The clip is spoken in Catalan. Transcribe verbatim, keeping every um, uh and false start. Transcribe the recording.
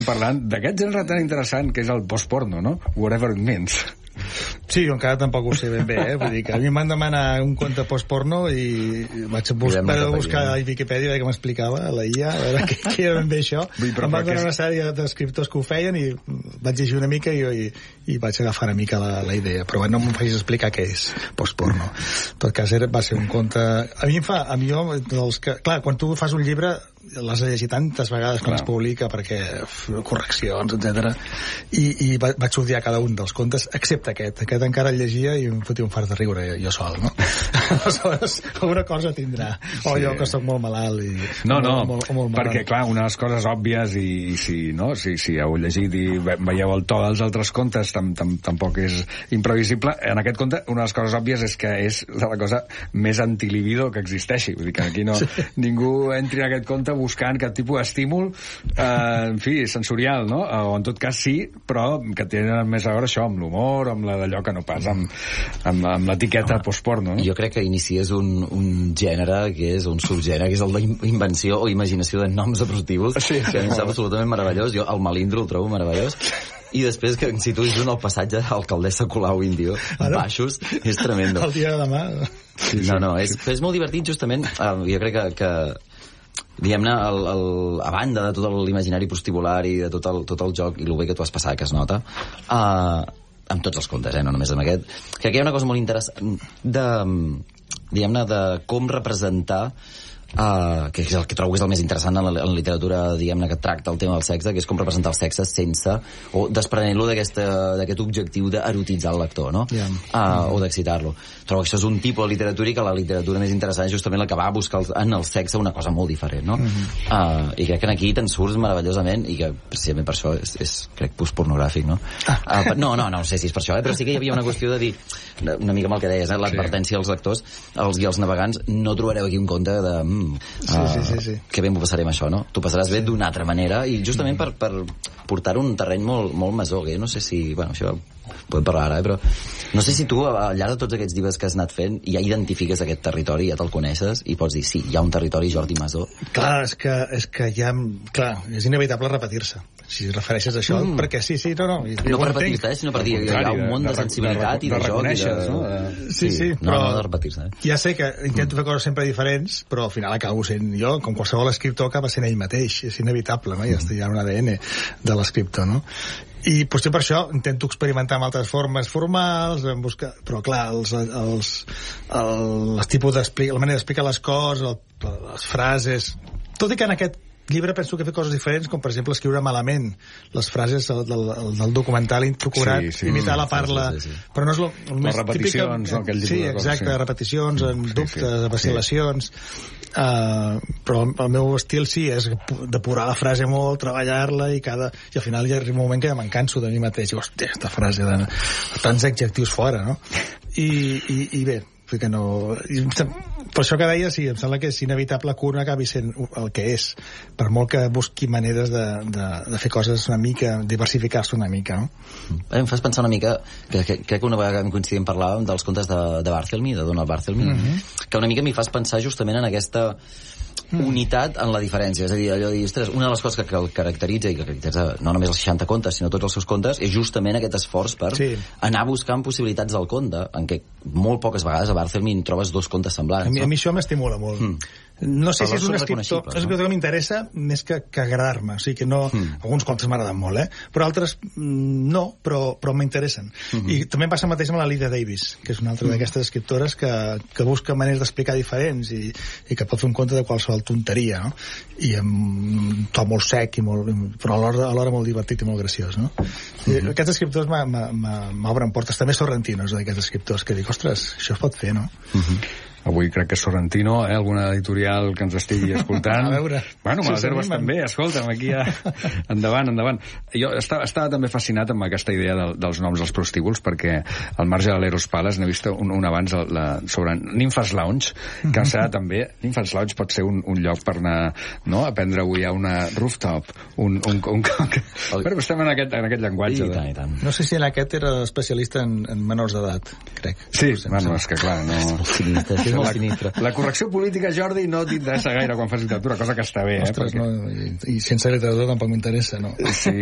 parlant d'aquest gènere tan interessant que és el postporno, no? Whatever it means. Sí, jo encara tampoc ho sé ben bé, eh? Vull dir que a mi em van demanar un conte postporno i vaig buscar, a buscar a Wikipedia a veure què m'explicava, a la I A, a veure què, què era ben bé això. Em van donar una sèrie d'escriptors que ho feien i vaig llegir una mica i, i, i vaig agafar una mica la, la idea, però no em facis explicar què és postporno. En tot cas, era, va ser un conte... A mi em fa... A mi jo, dels que, clar, quan tu fas un llibre l'has de llegir tantes vegades quan es publica perquè correccions, etcètera. I, i vaig odiar cada un dels contes, excepte aquest. Aquest encara el llegia i em fotia un fart de riure jo sol, no? Aleshores, alguna cosa tindrà. O sí. Jo que soc molt malalt i... No, no, molt, molt, molt perquè, clar, una de les coses òbvies i, i si, no? si, si heu llegit i veieu el to dels altres contes tam, tam, tampoc és imprevisible. En aquest conte, una de les coses òbvies és que és la cosa més antilibido que existeixi. Vull dir que aquí no, sí. Ningú entri en aquest conte buscant aquest tipus d'estímul eh, en fi, sensorial, no? O en tot cas sí, però que tenen més a veure això amb l'humor, amb la d'allò que no pas amb, amb, amb l'etiqueta postporno, no? Jo crec que inicies un, un gènere que és un subgènere, que és el d'invenció o imaginació de noms apropius, sí, que em sembla absolutament meravellós. Jo el Melindro el trobo meravellós. I després que si tu dius el passatge alcaldessa Colau Índio, baixos, és tremendo. El dia de demà. Sí, sí. No, no, és, és molt divertit justament. Uh, jo crec que, que diguem-ne, el, el, a banda de tot l'imaginari prostibulari, de tot el, tot el joc i el bé que tu has passat, que es nota, uh, amb tots els contes, eh, no només amb aquest, crec que hi ha una cosa molt interessant de, diguem-ne, de com representar Uh, que és el que trobo que és el més interessant en la, en la literatura, diguem-ne, que tracta el tema del sexe, que és com representar el sexe sense o desprenent-lo d'aquest objectiu d'erotitzar el lector, no? Yeah. Uh, mm-hmm. O d'excitar-lo. Trobo que això és un tipus de literatura i que la literatura més interessant és justament la que va a buscar en el sexe una cosa molt diferent, no? Mm-hmm. uh, I crec que aquí te'n surts meravellosament i que precisament per això és, és crec, postpornogràfic, no? Ah. Uh, no, no, no, no sé si és per això, eh? Però sí que hi havia una qüestió de dir, una mica amb el que deies, eh? L'advertència als lectors els, i als navegants, no trobareu aquí un conte de Mm, sí, uh, sí, sí, sí. que bé m'ho passarem això, no? Tu passaràs bé sí. D'una altra manera i justament per, per portar un terreny molt, molt masogue. No sé si... Bueno, això podem parlar ara, eh? Però no sé si tu, al llarg de tots aquests llibres que has anat fent, ja identifiques aquest territori, ja te'l coneixes i pots dir, sí, hi ha un territori Jordi Masó. Clar, és que, és que ja... Clar, és inevitable repetir-se. Si refereixes a això, mm. perquè sí, sí, no, no. No per repetir-se, eh, sinó per dir, hi ha un món de, de sensibilitat de, de, i de, de joc. I de... no? Sí, sí, no, però... No, no de repetir-se, eh? Ja sé que intento mm. fer coses sempre diferents, però al final acabo sent jo, com qualsevol escriptor acaba sent ell mateix. És inevitable, no? Ja mm. hi ha un A D N de l'escriptor, no? I potser per això intento experimentar amb altres formes formals, en buscar... però clar, els, els, els, els tipus d'explicar, la manera d'explicar les coses, el, les frases... Tot i que en aquest llibre penso que he fet coses diferents, com per exemple escriure malament les frases del, del, del documental introcurat, sí, sí, imitar la parla, sí, sí, sí. Però no és el, el més típic... Les repeticions, típica, no? Aquell sí, de exacte, coses, sí. repeticions, en sí, dubtes, sí, vacil·lacions... Sí. Uh, però el meu estil sí és depurar la frase molt, treballar-la i cada... I al final hi ha un moment que ja me'n canso de mi mateix. Hòstia, aquesta frase de tants adjectius fora, no? I, i, i bé, que no... I, per això que deia, sí, em sembla que és inevitable que un acabi sent el que és, per molt que busqui maneres de, de, de fer coses una mica, diversificar-se una mica, no? Em fas pensar una mica, que, que crec que una vegada que coincidíem parlàvem dels contes de, de Barthelmy, de Donald Barthelmy, mm-hmm. que una mica m'hi fas pensar justament en aquesta unitat en la diferència, és a dir, allò de dir, ostres, una de les coses que, que el caracteritza i que caracteritza no només els seixanta contes, sinó tots els seus contes, és justament aquest esforç per sí. anar buscant possibilitats del conte, en què molt poques vegades a Barthelmy trobes dos contes semblants. A mi, no? a mi això m'estimula molt. Mm. No sé però si és un escriptor, és no? que m'interessa més que, que agradar-me, o sigui que no, mm. alguns contes m'agraden molt, eh? Però altres no, però, però m'interessen. Mm-hmm. I també passa el mateix amb la Lydia Davis, que és una altra mm. d'aquestes escriptores que, que busca maneres d'explicar diferents i, i que pot fer un conte de qualsevol tonteria, no? I amb un to molt sec, i molt, però alhora, alhora molt divertit i molt graciós, no? Mm-hmm. Aquests escriptors m'obren portes. També Sorrentino és d'aquests escriptors que dic, ostres, això es pot fer, no? Mm-hmm. Avui crec que és Sorrentino, eh? Alguna editorial que ens estigui escoltant. A veure. Bueno, me les herbes també, escolta'm, aquí ja... endavant, endavant. Jo estava, estava també fascinat amb aquesta idea de, dels noms dels prostíbuls, perquè al marge de l'Eros Palace n'he vist un, un abans la, sobre Nymphas Lounge, que serà també... Nymphas Lounge pot ser un, un lloc per anar, no?, a prendre avui a una rooftop, un... un, un, un però estem en aquest, en aquest llenguatge. I tant, i tant. No sé si en aquest era especialista en, en menors d'edat, crec. Sí, bueno, és que clar, no... Sí, és molt sinistre. La correcció política, Jordi, no t'interessa gaire quan fas literatura, cosa que està bé. Ostres, eh? Perquè... no, i, i sense literatura tampoc m'interessa, no? Sí,